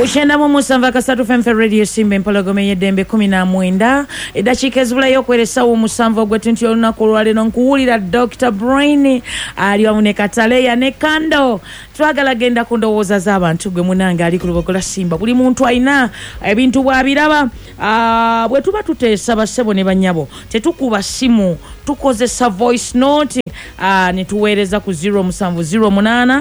Kushenda mu musanva kasatu FM Radio Simba empologome yedembe 19 edakiika ezibulayo okweresa wo musanva ogwetinti olunaku lwaleero nkuwulira Dr. Brain ali wamu ne Kataleya ne Kando twagala genda ku ndowooza z'abantu gwe munange ali ku lubogola Simba buli muntu alina ebintu bw'abiraba bwe tuba tuteesa bassebo ne bannyabo tetukuba simu tukozesa voice note ne tuweereza ku 07008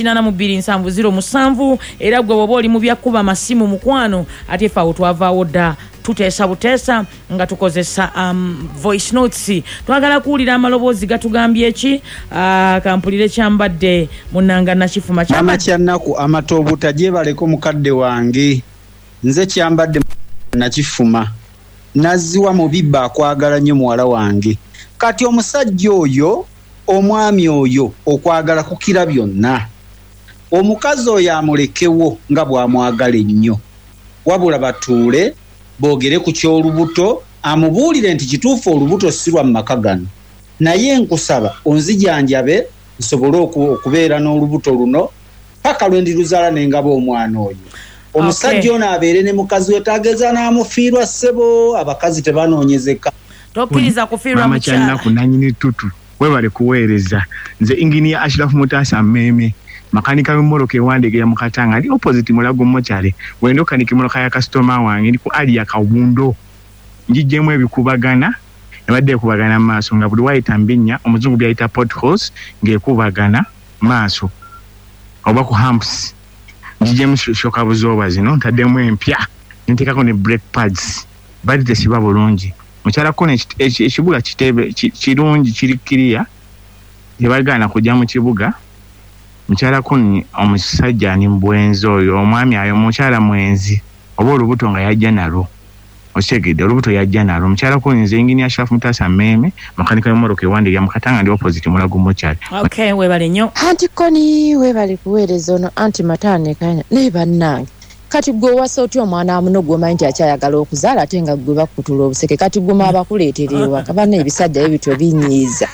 82707 era gwe bwoba oli mu byakuba masimu mukwano ate faawo twavaawo dda tuteesa buteesa nga tukozesa voice notes twagala kuwulira amaloboozi gatugambye ki kampulire kyambadde munanga nakifuma kyannaku amatobuta gyebaleko mukadde wange nze kyambadde nakifuma naziwa mu bibba akwagala nnyo muwala wange kati omusajja oyo omwami oyo okwagala kukira byonna omukazi oyo amulekewo nga bw'amwagala ennyo wabula batuule boogere ku ky'olubuto amubuulire nti kituufu olubuto si lwa maka gano naye nkusaba onzijanjabe nsobole okubeera n'olubuto luno paka lwe ndiruzaala n'engaba omwana oyo omusajja ono abeere ne mukazi we tageza n'amufiirwa ssebo abakazi tebanoonyezeka tokkiriza kufiirwa mukyala nanyini tutu webale kuweereza nze inginiya Ashraf Mutasa Meme makanika w'emmoloka ewandege ya Mukatanga ali opposite Mulago Mochale wendo kaniki moloka ya customer wange ndi ku ali ya Kabundo njijjemu ebikubagana nabadde kubagana maaso nga buli wayita mbinya omuzungu byayita potholes ngekubagana maaso oba ku humps njijjemu shoka buzoba zino ntaddemu empya ntekako ne brake pads bali tesiba bulungi mukyala kone ekibula kitebe kirungi kirikiriya tebagana kujja mu kibuga mukyala kone omusajja ni mbwenzo oyo omwami ayo mukyala mwenzi oba olubuto nga yajja nalo oshegede olubuto yajja nalo mukyala kone nze inginiya Ashraf Mutasa Meme makanika y'emmoloka ewandege ya Mukatanga ndi opposite Mulago Mochale okay webale nnyo anti koni webale kuweereza ono anti matane kanya ne bannange kati gwe wasa otyo omwana amuno gwomanyi nti akyayagala okuzaala ate nga gwe bakutula obuseke kati guma abakuleetera ewaka bana ebisajja ebityo binyiiza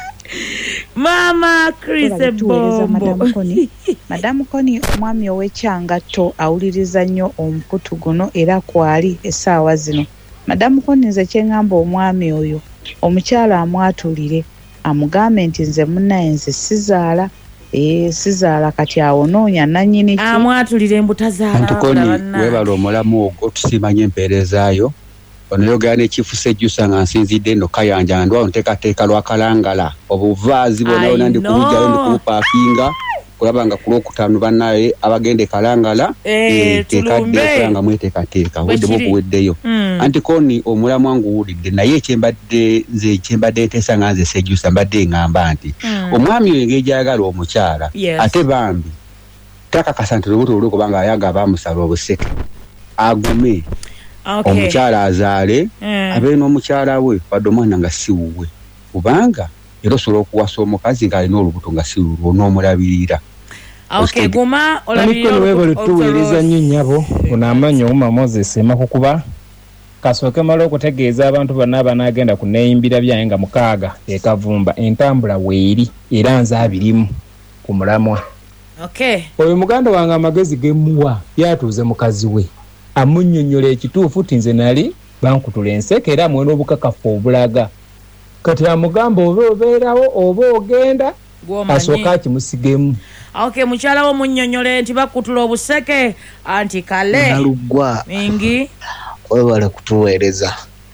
Mama Chris Bombo Madam Koni omwami ow'ekyangatto awuliriza nnyo omukutu guno era kwali essaawa zino Madam Koni nze kyengamba omwami oyo omukyala amwatulire amugambe nti nze munnaye nze sizaala sizaala kati awonoonya nannyini ki amwatulire mbutazaala Antukoni webala omulamu ogwo tusimanye empeerezaayo onoyogera n'ekifusa ejjusa nga nsinzidde nno kayanja ndwawo nteekateeka lwakalangala obuvaazi bwona ndi kubujjayo ndi kubupaakinga kulaba nga ku Lwokutaano bannaye abagende kalangala teekadde okola nga mweteekateeka wedde bukuweddeyo anti Koni omulamu anguwulidde naye kyembadde nteesa nga nze sejjusa mbadde ngamba nti omwami oyo engeri gy'ayagala omukyala ate bambi takakasa nti olubuto luli kubanga ayaga baamusala obuseke agume omukyala azaale abeere n'omukyala we wadde omwana nga si wuwe kubanga era osobola okuwasa omukazi ng'alina olubuto nga si lulwo n'omulabirira guma olabirira tuweereza nnyo nnyabo ono amanyi omuma Moses Makukuba kasooke mala okutegeeza abantu bonna abanaagenda ku neeyimbira byange nga 6 ekavumba entambula weeri era nze abirimu ku mulamwa oyo muganda wange amagezi gemuwa yatuuze mukazi we amunnyonnyola ekituufu ti nze nali bankutula enseke era mwena obukakafu obulaga kati amugamba oba obeerawo oba ogenda asooka akimusigemu mukyala wo munnyonnyole nti bakutula obuseke anti kale nalugwa mingi webale kutuweereza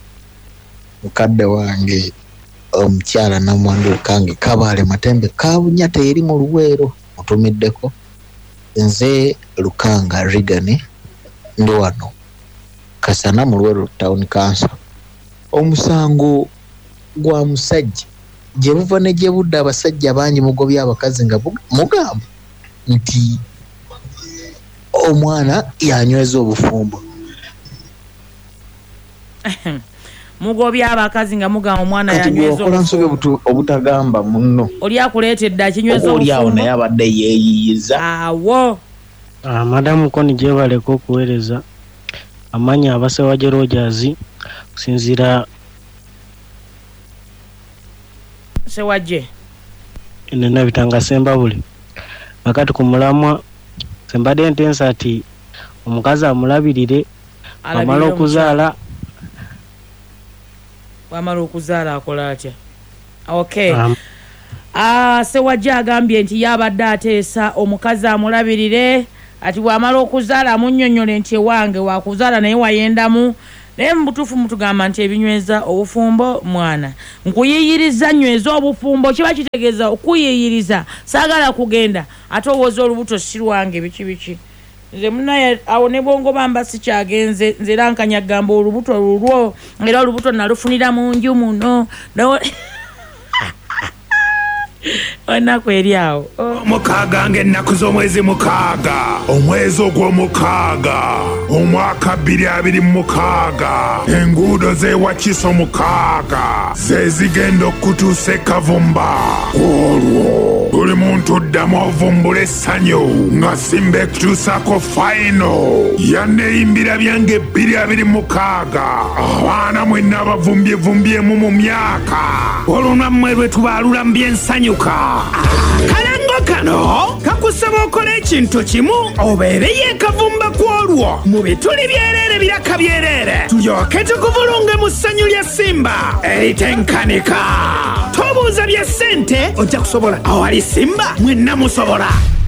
mukadde wange omukyala namwandu kange Kabaale Matembe kabunya teri mu Luweero mutumiddeko nze Lukanga Rigani ndi wano Kasana mu Luweero Town Council omusango gwa musajja gye buva ne gye budde abasajja bangi mugobya abakazi nga mugamba nti omwana yanyweza obufumbo mugobya abakazi nga mugamba omwana yanyweza obufumbo obutagamba munno oli akuleetedde akinyweza obufumbo oli awo naye abadde yeeyiyiza awo Madamu Koni gyebaleka okuweereza amanyi Abasewaje Rogers kusinziira Sewaje nena bitanga semba buli makati ku mulamwa sembadde ntensa ati omukazi amulabirire amala okuzaala akola atya? Okay. Sewajja agambye nti yabadde ateesa omukazi amulabirire ati bw'amala okuzaala amunnyonnyole nti ewange wakuzaala naye wayendamu. Naye mu butuufu mutugamba nti ebinyweza obufumbo mwana. Nkuyiyiriza nyweza obufumbo kiba kitegeeza okuyiyiriza. Saagala kugenda ate owooza olubuto si lwange biki. Nze munaye awo ne bongo bamba sikyagenze nze era nkanyagamba olubuto lulwo era olubuto nalufunira mu nju muno. Onaku eri awo mukaaga ng'ennaku z'omwezi mukaaga omwezi ogw'omukaaga omwaka 2026 enguudo z'ewakiso mukaaga ze zigenda okutuusa e Kavumba. Olwo buli muntu ddamu ovumbula essanyu nga Simba ekutuusako fayino yanneeyimbira byange 2026 abaana mwenna abavumbyevumbyeemu mu myaka olunwammwe lwe tubaalula mu byensanyuka. Kalango kano kakusaba okola ekintu kimu obeereyo e Kavumba kwolwo mu bituli byereere biraka byereere tulyoke tukuvulunge mu ssanyu lya Simba eritenkanika. Tobuuza bya ssente ojja kusobola awali Simba mwenna musobola.